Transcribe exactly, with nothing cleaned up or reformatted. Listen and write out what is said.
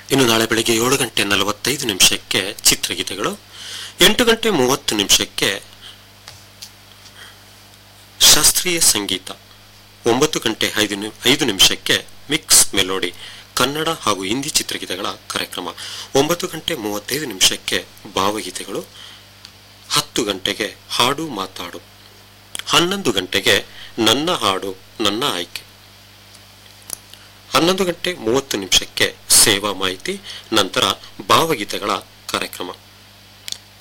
ಇನ್ನು ನಾಳೆ ಬೆಳಿಗ್ಗೆ ಏಳು ಗಂಟೆ ನಲವತ್ತೈದು ನಿಮಿಷಕ್ಕೆ ಚಿತ್ರಗೀತೆಗಳು, ಎಂಟು ಗಂಟೆ ಮೂವತ್ತು ನಿಮಿಷಕ್ಕೆ ಶಾಸ್ತ್ರೀಯ ಸಂಗೀತ, ಒಂಬತ್ತು ಗಂಟೆ ಐದು ಐದು ನಿಮಿಷಕ್ಕೆ ಮಿಕ್ಸ್ ಮೆಲೋಡಿ ಕನ್ನಡ ಹಾಗೂ ಹಿಂದಿ ಚಿತ್ರಗೀತೆಗಳ ಕಾರ್ಯಕ್ರಮ, ಒಂಬತ್ತು ಗಂಟೆ ಮೂವತ್ತೈದು ನಿಮಿಷಕ್ಕೆ ಭಾವಗೀತೆಗಳು, ಹತ್ತು ಗಂಟೆಗೆ ಹಾಡು ಮಾತಾಡು, ಹನ್ನೊಂದು ಗಂಟೆಗೆ ನನ್ನ ಹಾಡು ನನ್ನ ಆಯ್ಕೆ, ಹನ್ನೊಂದು ಗಂಟೆ ಮೂವತ್ತು ನಿಮಿಷಕ್ಕೆ ಸೇವಾ ಮಾಹಿತಿ, ನಂತರ ಭಾವಗೀತೆಗಳ ಕಾರ್ಯಕ್ರಮ.